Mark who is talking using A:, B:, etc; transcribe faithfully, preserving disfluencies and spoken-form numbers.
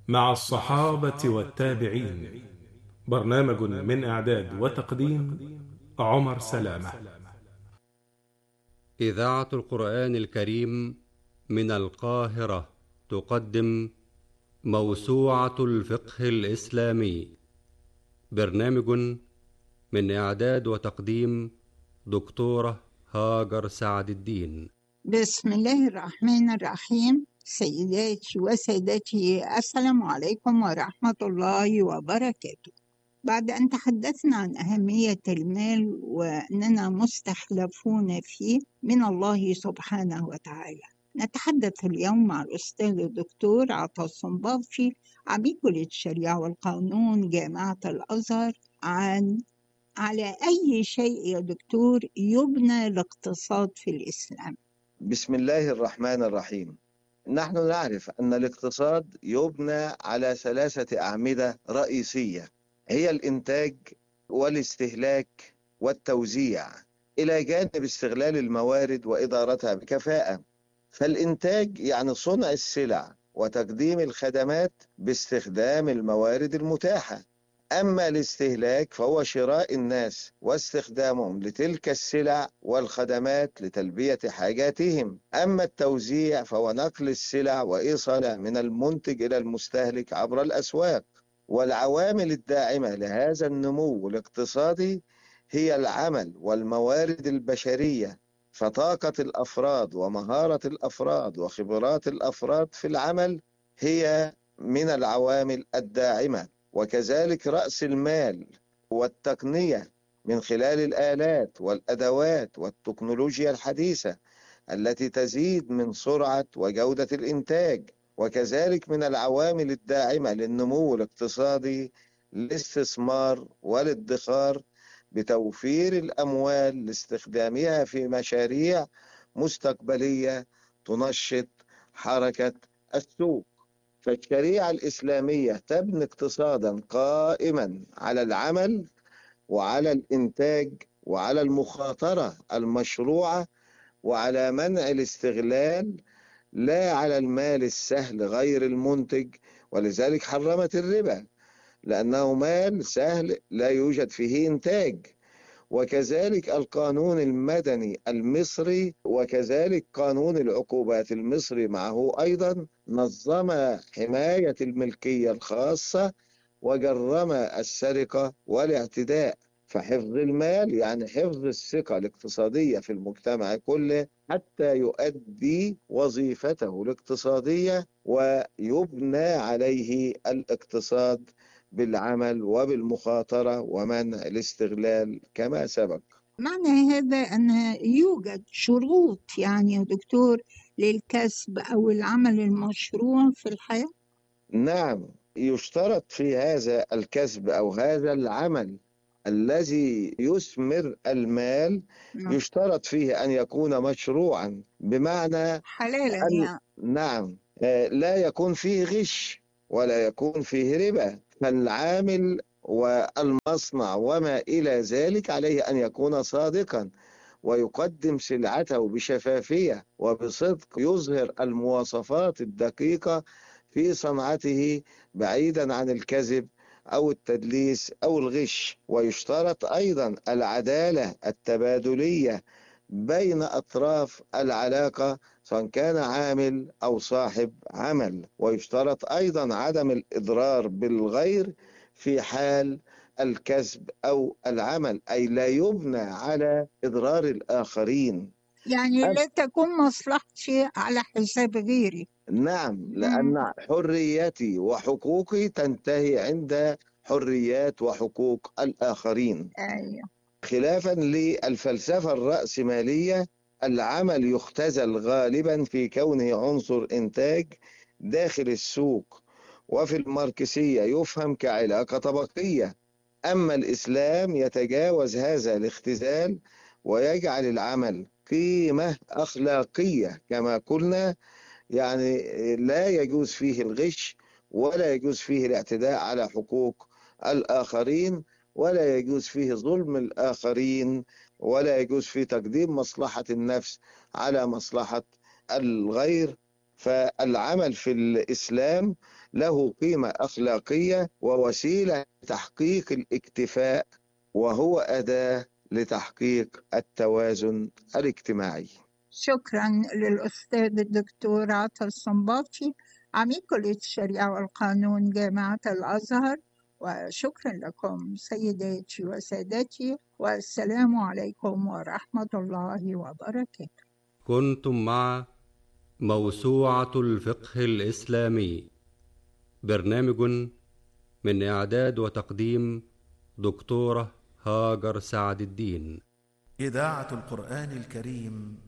A: مع الصحابة والتابعين. برنامج من إعداد وتقديم عمر سلامة.
B: إذاعة القرآن الكريم من القاهرة تقدم موسوعة الفقه الإسلامي. برنامج من إعداد وتقديم دكتورة هاجر سعد الدين.
C: بسم الله الرحمن الرحيم. سيداتي وسادتي، السلام عليكم ورحمة الله وبركاته. بعد أن تحدثنا عن أهمية المال وأننا مستحلفون فيه من الله سبحانه وتعالى، نتحدث اليوم مع الأستاذ الدكتور عطا الصنباطي، عميد كلية الشريعة والقانون جامعة الأزهر، عن على أي شيء يا دكتور يبنى الاقتصاد في الإسلام؟
D: بسم الله الرحمن الرحيم. نحن نعرف أن الاقتصاد يبنى على ثلاثة أعمدة رئيسية، هي الإنتاج والاستهلاك والتوزيع، إلى جانب استغلال الموارد وإدارتها بكفاءة. فالإنتاج يعني صنع السلع وتقديم الخدمات باستخدام الموارد المتاحة. أما الاستهلاك فهو شراء الناس واستخدامهم لتلك السلع والخدمات لتلبية حاجاتهم. أما التوزيع فهو نقل السلع وإيصالها من المنتج إلى المستهلك عبر الأسواق. والعوامل الداعمة لهذا النمو الاقتصادي هي العمل والموارد البشرية، فطاقة الأفراد ومهارة الأفراد وخبرات الأفراد في العمل هي من العوامل الداعمة. وكذلك رأس المال والتقنية من خلال الآلات والأدوات والتكنولوجيا الحديثة التي تزيد من سرعة وجودة الإنتاج. وكذلك من العوامل الداعمة للنمو الاقتصادي الاستثمار والادخار بتوفير الأموال لاستخدامها في مشاريع مستقبلية تنشط حركة السوق. فالشريعة الإسلامية تبني اقتصادا قائما على العمل وعلى الإنتاج وعلى المخاطرة المشروعة وعلى منع الاستغلال، لا على المال السهل غير المنتج. ولذلك حرمت الربا، لأنه مال سهل لا يوجد فيه إنتاج. وكذلك القانون المدني المصري وكذلك قانون العقوبات المصري معه أيضا نظم حماية الملكية الخاصة وجرم السرقة والاعتداء. فحفظ المال يعني حفظ الثقة الاقتصادية في المجتمع كله حتى يؤدي وظيفته الاقتصادية ويبنى عليه الاقتصاد بالعمل وبالمخاطرة ومنع الاستغلال كما سبق.
C: معنى هذا أن يوجد شروط يعني يا دكتور للكسب أو العمل المشروع في الحياة؟
D: نعم، يشترط في هذا الكسب أو هذا العمل الذي يثمر المال،
C: نعم.
D: يشترط فيه أن يكون مشروعا، بمعنى
C: حلالا
D: أن
C: يعني.
D: نعم لا يكون فيه غش ولا يكون فيه ربا. فالعامل والمصنع وما إلى ذلك عليه أن يكون صادقا ويقدم سلعته بشفافية وبصدق، يظهر المواصفات الدقيقة في صنعته بعيدا عن الكذب أو التدليس أو الغش. ويشترط أيضا العدالة التبادلية بين أطراف العلاقة سواء كان عامل أو صاحب عمل. ويشترط أيضا عدم الإضرار بالغير في حال الكسب أو العمل، أي لا يبنى على إضرار الآخرين.
C: يعني لا تكون مصلحتي على حساب غيري.
D: نعم،
C: مم.
D: لأن حريتي وحقوقي تنتهي عند حريات وحقوق الآخرين.
C: أيوة.
D: خلافا للفلسفة الرأسمالية، العمل يختزل غالبا في كونه عنصر إنتاج داخل السوق، وفي الماركسية يفهم كعلاقة طبقية. أما الإسلام يتجاوز هذا الاختزال ويجعل العمل قيمة أخلاقية كما قلنا، يعني لا يجوز فيه الغش ولا يجوز فيه الاعتداء على حقوق الآخرين ولا يجوز فيه ظلم الآخرين ولا يجوز فيه تقديم مصلحة النفس على مصلحة الغير. فالعمل في الإسلام له قيمة أخلاقية ووسيلة لتحقيق الاكتفاء، وهو أداة لتحقيق التوازن الاجتماعي.
C: شكرا للأستاذ الدكتور عطا الصنباطي عميد كلية الشريعة والقانون جامعة الأزهر، وشكرا لكم سيداتي وسادتي، والسلام عليكم ورحمة الله وبركاته.
B: كنتم مع موسوعة الفقه الإسلامي، برنامج من إعداد وتقديم دكتورة هاجر سعد الدين.
E: إذاعة القرآن الكريم